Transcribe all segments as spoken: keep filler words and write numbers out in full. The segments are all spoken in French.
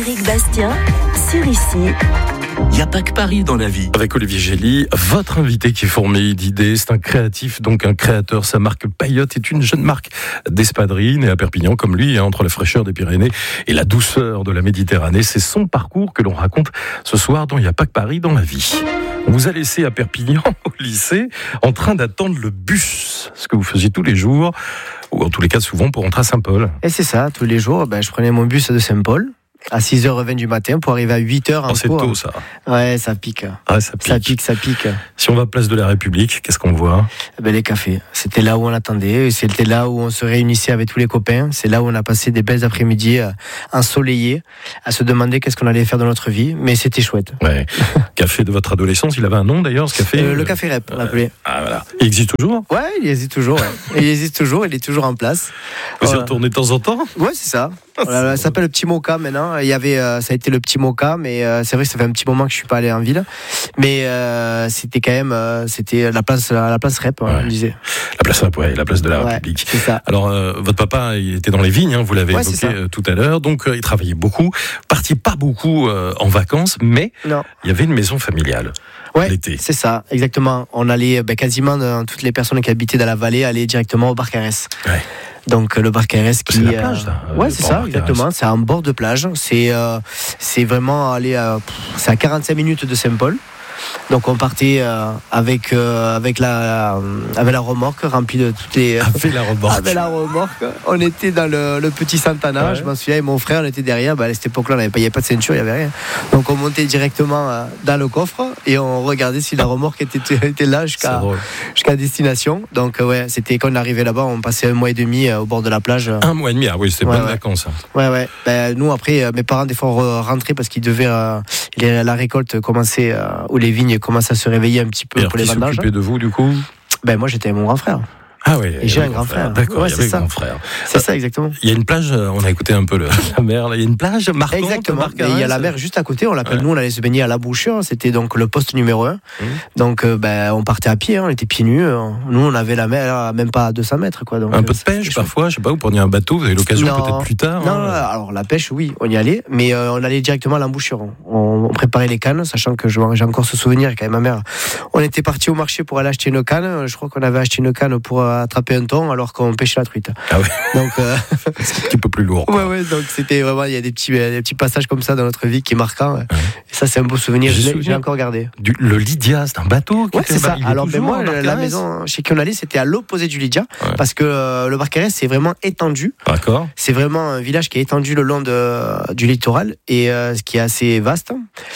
Éric Bastien, sur Ici. Il n'y a pas que Paris dans la vie. Avec Olivier Gély, votre invité qui est fourmillé d'idées, c'est un créatif, donc un créateur. Sa marque Paillote est une jeune marque d'espadrilles, née à Perpignan comme lui, hein, entre la fraîcheur des Pyrénées et la douceur de la Méditerranée. C'est son parcours que l'on raconte ce soir dans Il n'y a pas que Paris dans la vie. On vous a laissé à Perpignan, au lycée, en train d'attendre le bus, ce que vous faisiez tous les jours, ou en tous les cas souvent pour rentrer à Saint-Paul. Et c'est ça, tous les jours, ben, je prenais mon bus de Saint-Paul à six heures vingt du matin pour arriver à huit heures en oh, c'est cours. tôt ça. Ouais, ça pique. Ah, ça pique. Ça pique, ça pique. Si on va place de la République, qu'est-ce qu'on voit ? Ben, les cafés. C'était là où on attendait. C'était là où on se réunissait avec tous les copains. C'est là où on a passé des belles après-midi ensoleillés à se demander qu'est-ce qu'on allait faire dans notre vie. Mais c'était chouette. Ouais. Café de votre adolescence, il avait un nom d'ailleurs, ce café euh, Le Café Rep, on l'appelait. Ah voilà. Il existe toujours ? Ouais, il existe toujours. Ouais. Il existe toujours, il est toujours en place. Vous voilà. y retournez de temps en temps ? Ouais, c'est ça. Voilà, ça s'appelle le Petit Moka maintenant. Il y avait, euh, ça a été le Petit Moka, mais euh, c'est vrai que ça fait un petit moment que je suis pas allé en ville. Mais euh, c'était quand même, euh, c'était la place, la place Rep, ouais. On disait. La place Rep, ouais, la place de la ouais, République. C'est ça. Alors, euh, votre papa, il était dans les vignes, hein, vous l'avez ouais, évoqué euh, tout à l'heure. Donc, euh, il travaillait beaucoup. Vous partiez pas beaucoup euh, en vacances, mais non. Il y avait une maison familiale. Ouais, l'été. C'est ça, exactement. On allait ben, quasiment dans toutes les personnes qui habitaient dans la vallée aller directement au Barcarès. Ouais. Donc le Barcarès qui c'est la plage, là. Euh, ouais, c'est ça, exactement. C'est un bord de plage. C'est euh, c'est vraiment aller à, c'est à quarante-cinq minutes de Saint-Paul. Donc on partait euh, avec euh, avec la avec la remorque remplie de toutes les avec la remorque. Avec la remorque. On était dans le, le petit Santana. Ouais. Je m'en souviens. Et mon frère, on était derrière. Bah, à cette époque-là, on n'avait pas, il n'y avait pas de ceinture, il y avait rien. Donc on montait directement euh, dans le coffre et on regardait si la remorque était était là jusqu'à jusqu'à destination. Donc euh, ouais, c'était quand on arrivait là-bas, on passait un mois et demi euh, au bord de la plage. Un mois et demi. Ah oui, c'était ouais, bonnes ouais. vacances. Ouais ouais. Ben, nous après, euh, mes parents des fois rentraient parce qu'ils devaient euh, les, la récolte commencer euh, ou les vignes commençaient à se réveiller un petit peu et pour les vendanges. Qui s'occupait de vous du coup ? Ben moi j'étais avec mon grand frère. Ah oui, et j'ai un grand frère. frère. D'accord, ouais, il y avait c'est ça. grand frère. C'est ça exactement. Il y a une plage, on a écouté un peu le, la mer, là. Il y a une plage marquante. Exactement. Et il y a la mer juste à côté. On l'appelle ouais. Nous, on allait se baigner à la Bouchure. C'était donc le poste numéro un. Mmh. Donc euh, ben on partait à pied, hein, on était pieds nus. Nous on avait la mer même pas à deux cents mètres quoi. Donc, un peu de pêche parfois, je sais pas, vous preniez un bateau, vous avez l'occasion non, peut-être plus tard. Non, hein. alors la pêche oui, on y allait, mais euh, on allait directement à l'embouchure. On, on préparait les cannes, sachant que j'ai encore ce souvenir quand même ma mère. On était parti au marché pour aller acheter une canne. Je crois qu'on avait acheté une canne pour attraper un thon alors qu'on pêchait la truite. Ah ouais. Donc euh... c'est un petit peu plus lourd. Quoi. Ouais ouais, donc c'était vraiment il y a des petits des petits passages comme ça dans notre vie qui est marquant. Ouais. Et ça c'est un beau souvenir, j'ai, je l'ai, j'ai encore gardé. Du, le Lydia, c'est un bateau qui ouais, c'est ça. Alors ben moi la, la maison chez qui on allait, c'était à l'opposé du Lydia ouais. parce que euh, le Barcarès c'est vraiment étendu. D'accord. C'est vraiment un village qui est étendu le long de, du littoral et euh, ce qui est assez vaste.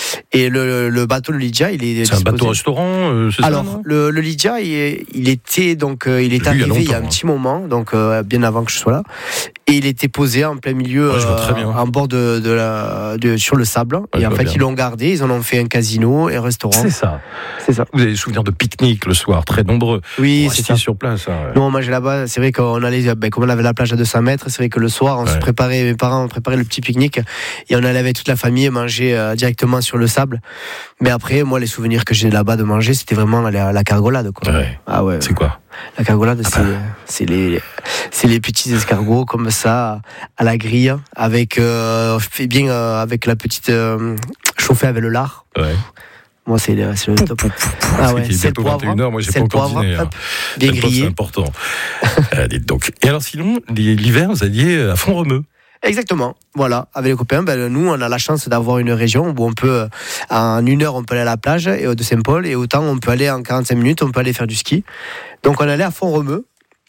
Et le, le bateau le Lydia, il est c'est disposé. Un bateau restaurant euh, c'est Alors ça, non le, le Lydia il, il était donc euh, il est arrivé il y, il y a un petit moment donc euh, bien avant que je sois là et il était posé en plein milieu ouais, euh, en bord de, de la de, sur le sable ouais, et en fait bien. Ils l'ont gardé, ils en ont fait un casino et un restaurant. C'est ça. C'est ça. Vous avez des souvenirs de pique-nique le soir très nombreux. Oui, c'est ça. Sur place. Hein, ouais. Nous on mangeait là-bas, c'est vrai qu'on allait ben, comme on avait la plage à deux cents mètres, c'est vrai que le soir on ouais. se préparait, mes parents ont préparé le petit pique-nique et on allait avec toute la famille manger euh, directement sur le sable. Mais après moi les souvenirs que j'ai là-bas de manger, c'était vraiment la, la cargolade quoi. Ouais. Ah ouais. C'est quoi? La cargolade, ah c'est, bah. c'est, les, c'est les petits escargots comme ça, à la grille, avec, euh, fait bien euh, avec la petite euh, chauffée avec le lard. Ouais. Moi, c'est le, c'est le top. Pouf, pouf, pouf. Ah ouais, c'est le poivre. vingt et une heures, moi, j'ai pas encore poivre, dîné. Hop, bien grillé. C'est important. euh, dites donc. Et alors, sinon, l'hiver, vous alliez à Font-Romeu. Exactement, voilà, avec les copains, ben, nous on a la chance d'avoir une région où on peut, en une heure on peut aller à la plage et de Saint-Paul et autant on peut aller en quarante-cinq minutes, on peut aller faire du ski. Donc on allait à Font-Romeu.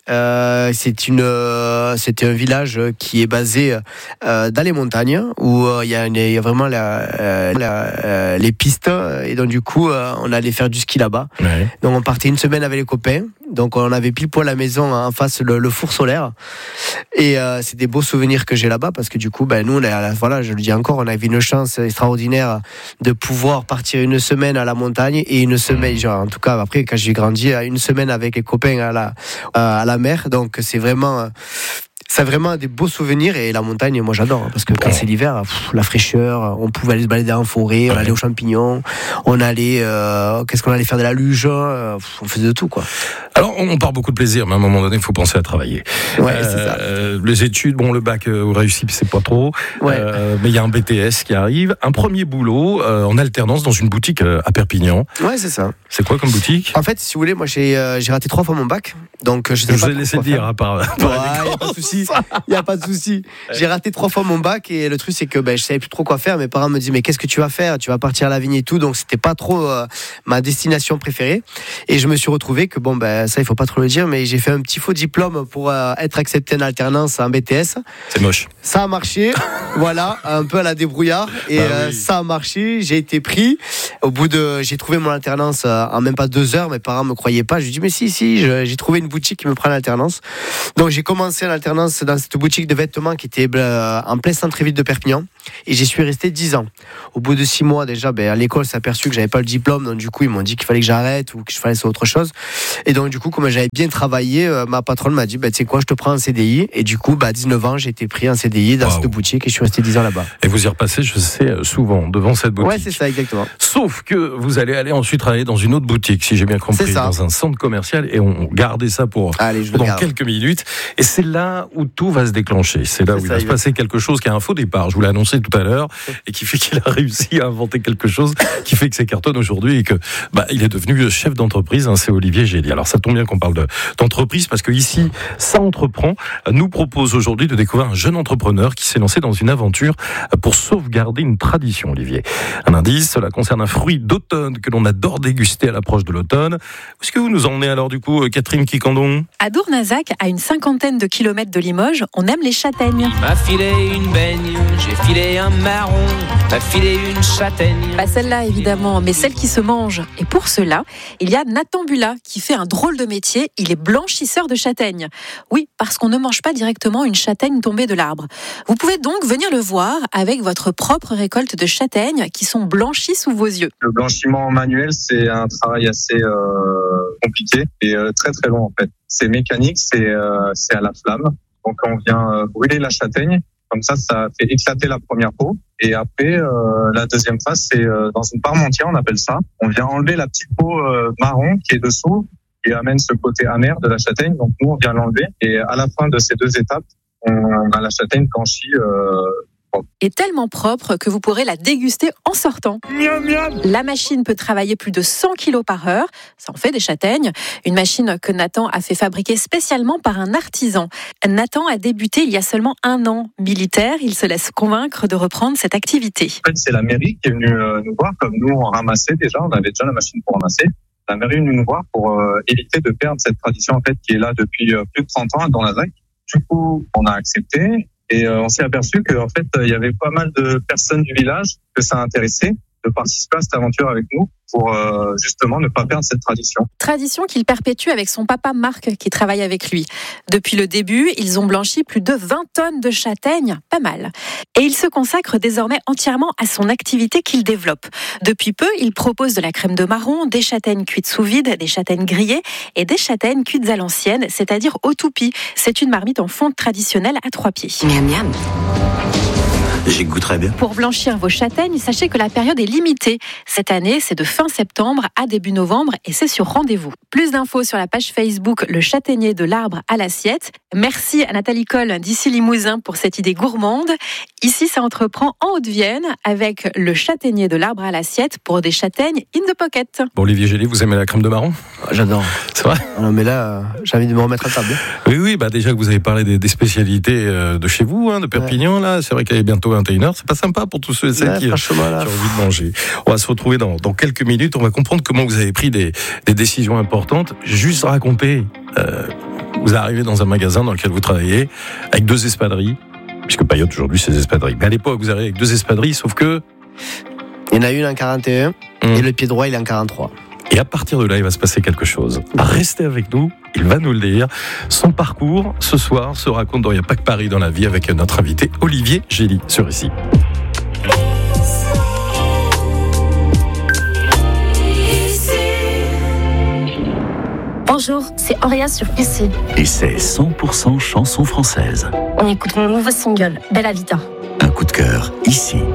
Euh, c'est une, euh, c'était un village qui est basé euh, dans les montagnes où il euh, y, y a vraiment la, euh, la, euh, les pistes et donc du coup euh, on allait faire du ski là-bas. Ouais. Donc on partait une semaine avec les copains. Donc on avait pile poil à la maison en face le, le four solaire et euh, c'est des beaux souvenirs que j'ai là-bas parce que du coup ben nous on a, voilà je le dis encore on avait une chance extraordinaire de pouvoir partir une semaine à la montagne et une semaine genre en tout cas après quand j'ai grandi une semaine avec les copains à la à la mer donc c'est vraiment c'est vraiment des beaux souvenirs et la montagne, moi j'adore hein, parce que quand c'est l'hiver, pff, la fraîcheur, on pouvait aller se balader en forêt, on allait aux champignons, on allait, euh, qu'est-ce qu'on allait faire de la luge, euh, pff, on faisait de tout quoi. Alors on part beaucoup de plaisir, mais à un moment donné, il faut penser à travailler. Ouais, euh, c'est ça. Les études, bon, le bac euh, réussi, c'est pas trop, Ouais. euh, mais il y a un B T S qui arrive, un premier boulot euh, en alternance dans une boutique euh, à Perpignan. Ouais, c'est ça. C'est quoi comme boutique? En fait, si vous voulez, moi j'ai, euh, j'ai raté trois fois mon bac, donc je sais Je pas vous ai laissé le dire, à part. Ouais, il n'y a pas de souci. Il y a pas de souci. J'ai raté trois fois mon bac et le truc c'est que ben je savais plus trop quoi faire. Mes parents me disaient mais qu'est-ce que tu vas faire? Tu vas partir à la vigne et tout. Donc c'était pas trop euh, ma destination préférée. Et je me suis retrouvé que bon ben ça il faut pas trop le dire, mais j'ai fait un petit faux diplôme pour euh, être accepté en alternance en B T S. C'est moche. Ça a marché. Voilà, un peu à la débrouillard et bah euh, oui. ça a marché. J'ai été pris. Au bout de, j'ai trouvé mon alternance euh, en même pas deux heures. Mes parents me croyaient pas. Je lui dis mais si si, je, j'ai trouvé une boutique qui me prend l'alternance. Donc j'ai commencé en alternance dans cette boutique de vêtements qui était euh, en plein centre-ville de Perpignan et j'y suis resté dix ans. Au bout de six mois déjà, ben, à l'école s'est aperçu que j'avais pas le diplôme, donc du coup ils m'ont dit qu'il fallait que j'arrête ou que je fasse autre chose. Et donc du coup comme j'avais bien travaillé, euh, ma patronne m'a dit ben, tu sais quoi, je te prends en C D I. Et du coup bah, à dix-neuf ans j'ai été pris en C D I dans Wow. cette boutique et je suis resté dix ans là-bas. Et vous y repassez, je sais, souvent devant cette boutique. Ouais, c'est ça exactement. Sauf que vous allez aller ensuite travailler dans une autre boutique, si j'ai bien compris, C'est ça. dans un centre commercial, et on gardait ça pour Allez, je le dans garde. quelques minutes. Et c'est là où tout va se déclencher. C'est là C'est où il ça, va se il va- passer quelque chose qui a un faux départ. Je vous l'ai annoncé tout à l'heure, et qui fait qu'il a réussi à inventer quelque chose qui fait que c'est cartonne aujourd'hui et que bah il est devenu chef d'entreprise. Hein, c'est Olivier Gély. Alors ça tombe bien qu'on parle de, d'entreprise parce que ici, ça entreprend nous propose aujourd'hui de découvrir un jeune entrepreneur qui s'est lancé dans une aventure pour sauvegarder une tradition. Olivier, un indice, cela concerne un fruit d'automne que l'on adore déguster à l'approche de l'automne. Où est-ce que vous nous emmenez alors du coup, Catherine Kikandon? À Dournazac, à une cinquantaine de kilomètres de Limoges, on aime les châtaignes. M'a filé une baigne, j'ai filé un marron, m'a filé une châtaigne. Pas celle-là évidemment, mais celle qui se mange. Et pour cela, il y a Nathan Bula qui fait un drôle de métier. Il est blanchisseur de châtaignes. Oui, parce qu'on ne mange pas directement une châtaigne tombée de l'arbre. Vous pouvez donc venir le voir avec votre propre récolte de châtaignes qui sont blanchies sous vos yeux. Le blanchiment manuel, c'est un travail assez euh, compliqué et euh, très très long en fait. C'est mécanique, c'est euh, c'est à la flamme. Donc on vient euh, brûler la châtaigne. Comme ça, ça fait éclater la première peau. Et après, euh, la deuxième phase, c'est euh, dans une parmentière, on appelle ça. On vient enlever la petite peau euh, marron qui est dessous et amène ce côté amer de la châtaigne. Donc nous, on vient l'enlever. Et à la fin de ces deux étapes, on a la châtaigne blanchie. Euh, Est tellement propre que vous pourrez la déguster en sortant. Miam, miam. La machine peut travailler plus de cent kilos par heure. Ça en fait des châtaignes. Une machine que Nathan a fait fabriquer spécialement par un artisan. Nathan a débuté il y a seulement un an. Militaire, il se laisse convaincre de reprendre cette activité. En fait, c'est la mairie qui est venue euh, nous voir. Comme nous, on ramassait déjà, on avait déjà la machine pour ramasser. La mairie est venue nous voir pour euh, éviter de perdre cette tradition en fait qui est là depuis euh, plus de trente ans dans la Z A C. Du coup, on a accepté. Et euh, on s'est aperçu qu'en fait, il y avait pas mal de personnes du village que ça intéressait de participer à cette aventure avec nous pour euh, justement ne pas perdre cette tradition. Tradition qu'il perpétue avec son papa Marc qui travaille avec lui. Depuis le début, ils ont blanchi plus de vingt tonnes de châtaignes, pas mal. Et il se consacre désormais entièrement à son activité qu'il développe. Depuis peu, il propose de la crème de marron, des châtaignes cuites sous vide, des châtaignes grillées et des châtaignes cuites à l'ancienne, c'est-à-dire au toupie. C'est une marmite en fonte traditionnelle à trois pieds. Miam miam. J'y goûterais bien. Pour blanchir vos châtaignes, sachez que la période est limitée. Cette année, c'est de fin septembre à début novembre et c'est sur rendez-vous. Plus d'infos sur la page Facebook Le Châtaignier de l'arbre à l'assiette. Merci à Nathalie Coll d'ici Limousin pour cette idée gourmande. Ici, ça entreprend en Haute-Vienne avec Le Châtaignier de l'arbre à l'assiette pour des châtaignes in the pocket. Bon, Olivier Gély, vous aimez la crème de marron? J'adore. C'est vrai? Non, mais là, euh, j'ai envie de me remettre à table. Oui, oui, bah déjà que vous avez parlé des, des spécialités euh, de chez vous, hein, de Perpignan, ouais. Là, c'est vrai qu'il est bientôt vingt et une heures, c'est pas sympa pour tous ceux et celles Ouais, qui, euh, qui franchement, là. ont envie de manger. On va se retrouver dans, dans quelques minutes, on va comprendre comment vous avez pris des, des décisions importantes. Juste raconter, euh, vous arrivez dans un magasin dans lequel vous travaillez, avec deux espadrilles, puisque Payotte aujourd'hui c'est des espadrilles, mais à l'époque vous arrivez avec deux espadrilles, sauf que... Il y en a une en quarante et un Mmh. et le pied droit il est en quarante-trois. Et à partir de là, il va se passer quelque chose. Restez avec nous, il va nous le dire. Son parcours, ce soir, se raconte dans Il n'y a pas que Paris dans la vie avec notre invité Olivier Gély sur Ici. En Bonjour, c'est Auréa sur Ici. Et c'est cent pour cent chanson française. On écoute mon nouveau single, Bella Vita. Un coup de cœur, ici.